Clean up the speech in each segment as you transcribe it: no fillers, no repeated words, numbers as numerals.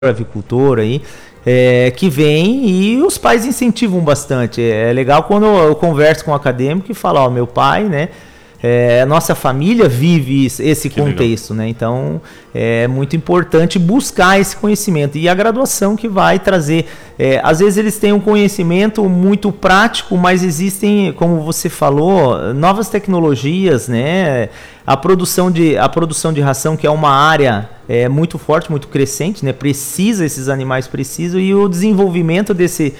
avicultor aí, que vem e os pais incentivam bastante. É legal quando eu converso com um acadêmico e falo, ó, meu pai, né? A nossa família vive esse contexto, né? Então é muito importante buscar esse conhecimento e a graduação que vai trazer. Às vezes eles têm um conhecimento muito prático, mas existem, como você falou, novas tecnologias, né? A produção de ração, que é uma área muito forte, muito crescente, né? Esses animais precisam, e o desenvolvimento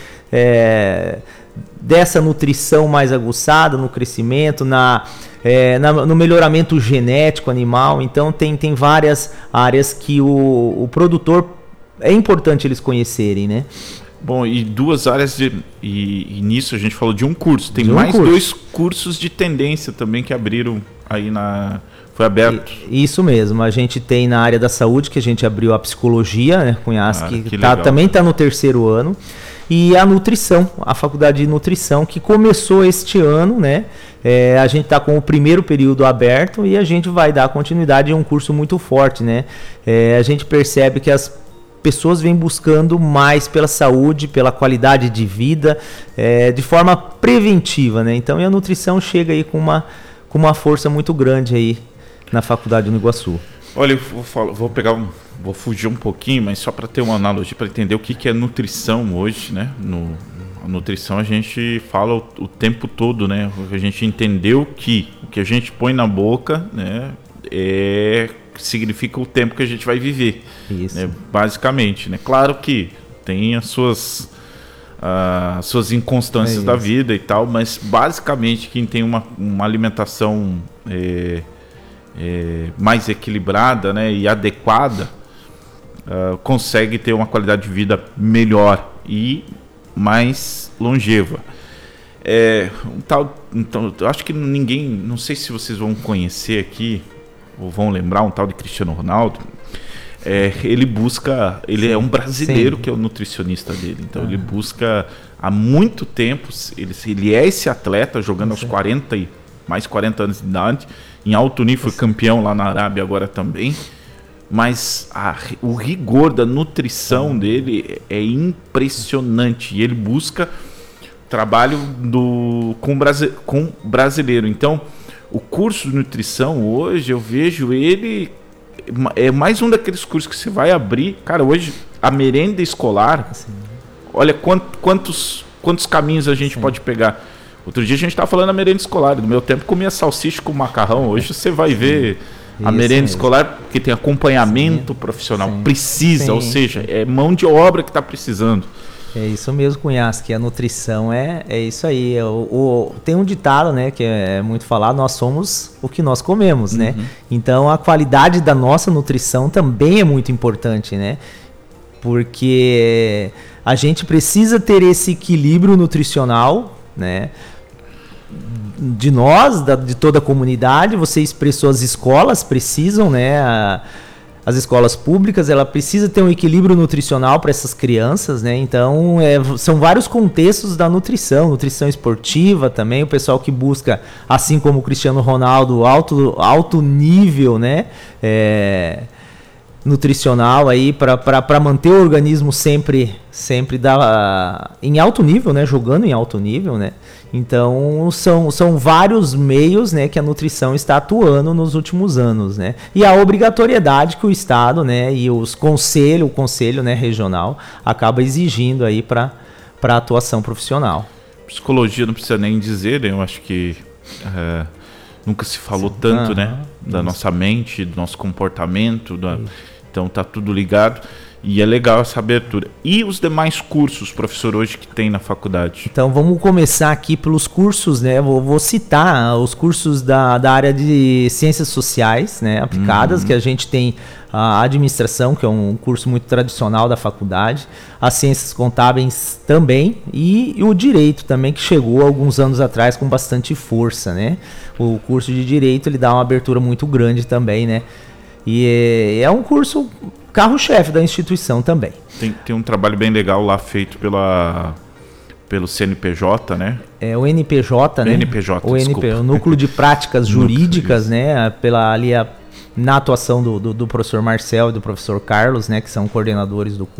dessa nutrição mais aguçada no crescimento, no melhoramento genético animal. Então tem várias áreas que o produtor é importante eles conhecerem, né? Bom, e duas áreas e nisso a gente falou de um curso. Tem mais dois cursos de tendência também que abriram aí foi aberto. Isso mesmo, a gente tem na área da saúde, que a gente abriu a psicologia, né, Cunhasco, que também está no 3º ano, e a nutrição, a faculdade de nutrição, que começou este ano, né? A gente está com o primeiro período aberto e a gente vai dar continuidade em um curso muito forte, né? A gente percebe que as pessoas vêm buscando mais pela saúde, pela qualidade de vida, de forma preventiva, né? Então, a nutrição chega aí com uma força muito grande aí na faculdade do Iguaçu. Olha, vou fugir um pouquinho, mas só para ter uma analogia, para entender o que é nutrição hoje, né? A nutrição a gente fala o tempo todo, né? A gente entendeu que o que a gente põe na boca, né, significa o tempo que a gente vai viver. Isso. Né? Basicamente, né? Claro que tem as suas inconstâncias da vida e tal, mas basicamente quem tem uma alimentação mais equilibrada, né, e adequada, consegue ter uma qualidade de vida melhor e mais longeva. Então, eu acho que não sei se vocês vão conhecer aqui ou vão lembrar, um tal de Cristiano Ronaldo. Ele é um brasileiro. Sim. Que é o nutricionista dele. Então ele busca há muito tempo, ele é esse atleta jogando aos 40 anos de idade, em alto nível, foi campeão lá na Arábia agora também, mas o rigor da nutrição dele é impressionante, e ele busca trabalho com brasileiro. Então o curso de nutrição hoje, eu vejo ele é mais um daqueles cursos que você vai abrir. Cara, hoje a merenda escolar, assim, olha quantos caminhos a gente pode pegar. Outro dia a gente estava falando da merenda escolar. No meu tempo comia salsicha com macarrão. Hoje você vai ver a merenda escolar que tem acompanhamento profissional. Precisa, ou seja, é mão de obra que está precisando. É isso mesmo, Cunhasco, que a nutrição é isso aí. Tem um ditado, né, que é muito falado: nós somos o que nós comemos, né? Então a qualidade da nossa nutrição também é muito importante, né? Porque a gente precisa ter esse equilíbrio nutricional, né? De nós, de toda a comunidade. Você expressou, as escolas precisam, né? As escolas públicas, ela precisa ter um equilíbrio nutricional para essas crianças, né? Então, são vários contextos da nutrição esportiva também, o pessoal que busca, assim como o Cristiano Ronaldo, alto nível, né? Nutricional aí para manter o organismo sempre em alto nível, né? Jogando em alto nível, né? Então são vários meios, né, que a nutrição está atuando nos últimos anos, né? E a obrigatoriedade que o Estado, né, e o conselho, né, regional acaba exigindo aí para atuação profissional. Psicologia não precisa nem dizer, né? Eu acho que nunca se falou tanto, né, da nossa mente, do nosso comportamento, então tá tudo ligado. E é legal essa abertura. E os demais cursos, professor, hoje que tem na faculdade? Então vamos começar aqui pelos cursos, né? Vou citar os cursos da área de ciências sociais, né, aplicadas, que a gente tem a administração, que é um curso muito tradicional da faculdade, as ciências contábeis também, e o direito também, que chegou alguns anos atrás com bastante força, né? O curso de direito, ele dá uma abertura muito grande também, né? E é um curso carro-chefe da instituição também. Tem um trabalho bem legal lá feito pelo CNPJ, né? O NPJ, né? O NPJ, o Núcleo de Práticas Jurídicas, né? na atuação do professor Marcel e do professor Carlos, né, que são coordenadores do